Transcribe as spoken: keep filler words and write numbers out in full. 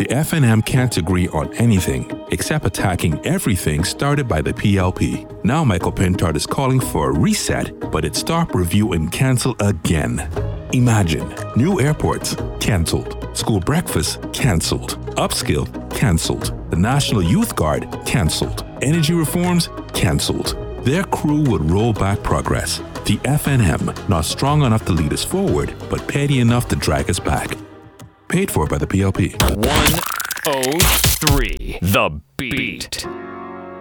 The F N M can't agree on anything except attacking everything started by the P L P. Now Michael Pintard is calling for a reset, but it's stop, review, and cancel again. Imagine, new airports, cancelled. School breakfast, cancelled. Upskill, cancelled. The National Youth Guard, cancelled. Energy reforms, cancelled. Their crew would roll back progress. The F N M, not strong enough to lead us forward, but petty enough to drag us back. Paid for by the P L P. one oh three The Beat.